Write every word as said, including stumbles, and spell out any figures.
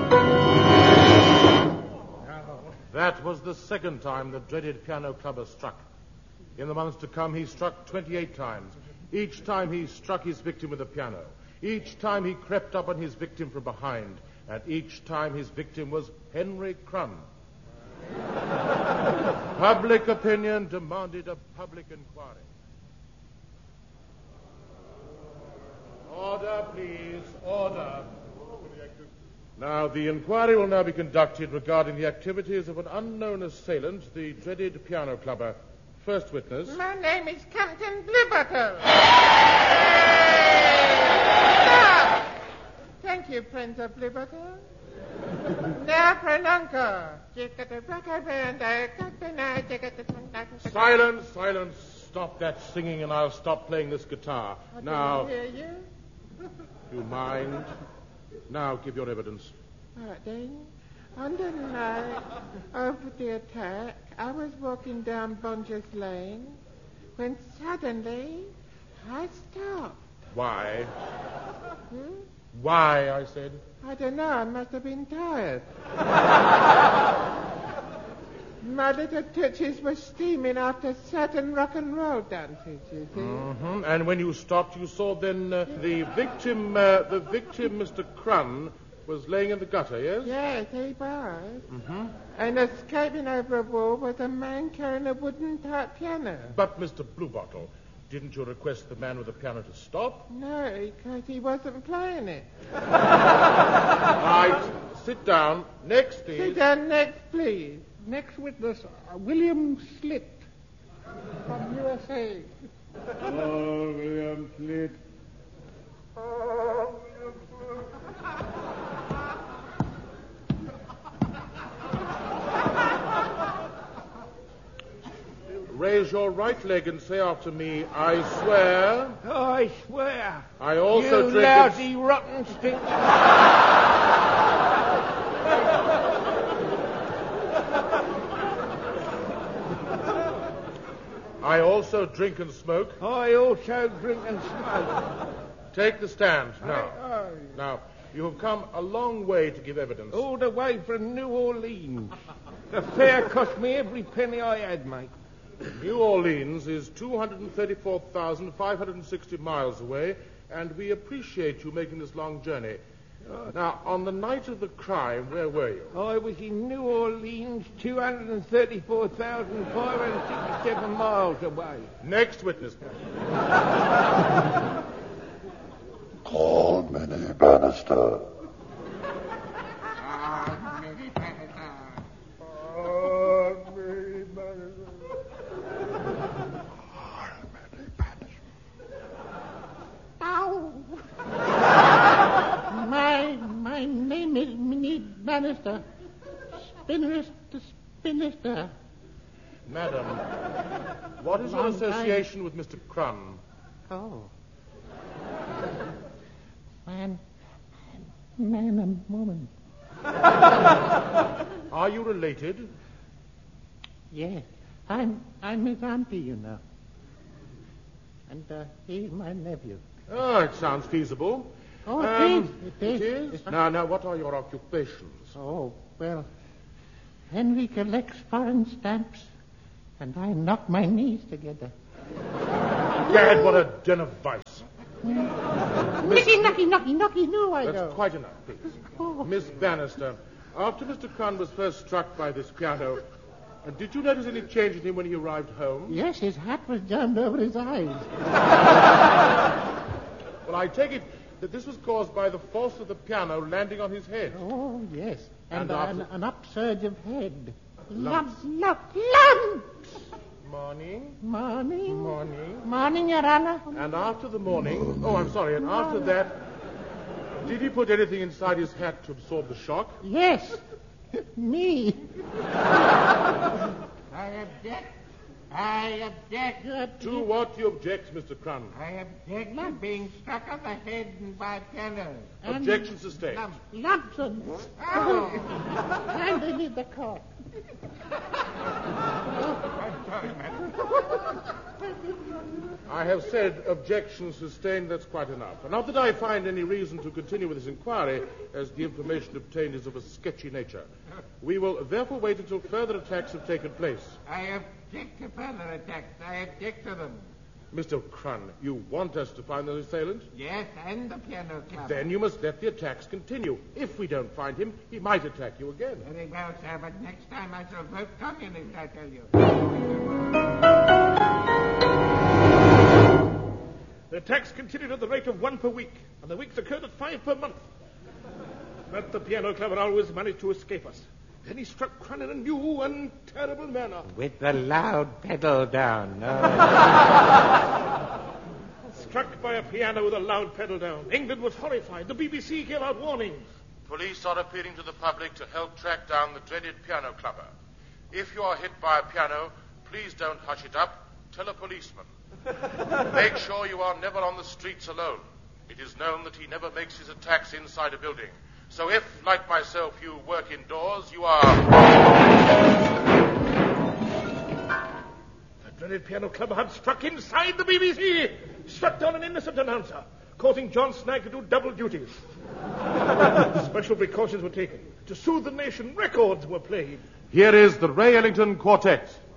That was the second time the dreaded piano clubber struck. In the months to come, he struck twenty-eight times. Each time he struck his victim with a piano. Each time he crept up on his victim from behind. And each time his victim was Henry Crumb. Public opinion demanded a public inquiry. Order, please. Order. Now, the inquiry will now be conducted regarding the activities of an unknown assailant, the dreaded piano clubber. First witness. My name is Captain Bluebottle. Thank you, Prince of Bluebottle. Now for an encore. Silence, silence. Stop that singing and I'll stop playing this guitar. I now. Didn't hear you. You mind? Now give your evidence. All right, then. On the night of the attack, I was walking down Bunger's Lane when suddenly I stopped. Why? Hmm? Why, I said. I don't know. I must have been tired. My little touches were steaming after certain rock and roll dances, you see. Mm-hmm. And when you stopped, you saw then uh, the victim, uh, the victim, Mister Crumb, was laying in the gutter, yes? Yes, he was. Mm-hmm. And escaping over a wall was a man carrying a wooden-type piano. But, Mister Bluebottle, didn't you request the man with the piano to stop? No, because he wasn't playing it. Right. Sit down. Next, please. Sit down next, please. Next witness, uh, William Slit from U S A. Oh, William Slit. Oh, William Slit. Raise your right leg and say after me, I swear. Oh, I swear. I also you drink lousy, rotten stink. I also drink and smoke. I also drink and smoke. Take the stand now. I, I, Now, you have come a long way to give evidence. all the way from New Orleans. The fare cost me every penny I had, mate. New Orleans is two hundred thirty-four thousand five hundred sixty miles away, and we appreciate you making this long journey. Now, on the night of the crime, where were you? I was in New Orleans, two hundred thirty-four thousand five hundred sixty-seven miles away. Next witness. Call Minnie Bannister. Ah, Minnie Bannister. Oh, Minnie Bannister. Ow! my, my name is Minnie Bannister. Spinnister, Spinnister. Madam, what is your Long association time. with Mister Crumb? Oh. Man, man and woman. Are you related? Yes, I'm I'm his auntie, you know. And uh, he's my nephew. Oh, it sounds feasible. Oh, it Um, is. It is. It is? Now, now, what are your occupations? Oh, well, Henry collects foreign stamps, and I knock my knees together. Gad, what a den of vice. Knocky, knocky, knocky, knocky, no, I That's don't. quite enough, please. Oh. Miss Bannister, after Mister Crumb was first struck by this piano, uh, did you notice any change in him when he arrived home? Yes, his hat was jammed over his eyes. Well, I take it that this was caused by the force of the piano landing on his head. Oh, yes. And And, uh, after- an, an upsurge of head. Lumps. Lumps, lumps. Morning, Morning. morning. Morning, Your Honor. And after the morning, oh, I'm sorry, and after that, did he put anything inside his hat to absorb the shock? Yes. Me. I object. I object. To what do you object, Mister Crumb? I object to being struck on the head by piano. Objection sustained. Lumps and... Oh. Handle me the court. I'm sorry, madam. I have said objection sustained, that's quite enough. And not that I find any reason to continue with this inquiry, as the information obtained is of a sketchy nature. We will therefore wait until further attacks have taken place. I object to further attacks. I object to them. Mister Crun, you want us to find the assailant? Yes, and the piano club. Then you must let the attacks continue. If we don't find him, he might attack you again. Very well, sir, but next time I shall vote communist, I tell you. The attacks continued at the rate of one per week, and the weeks occurred at five per month. But the piano clever always managed to escape us. Then he struck Crun in a new and terrible manner. With the loud pedal down. No. Struck by a piano with a loud pedal down. England was horrified. The B B C gave out warnings. Police are appealing to the public to help track down the dreaded piano clubber. If you are hit by a piano, please don't hush it up. Tell a policeman. Make sure you are never on the streets alone. It is known that he never makes his attacks inside a building. So if, like myself, you work indoors, you are... The dreaded piano clubber had struck inside the B B C, struck down an innocent announcer, causing John Snagg to do double duties. Special precautions were taken. To soothe the nation, records were played. Here is the Ray Ellington Quartet.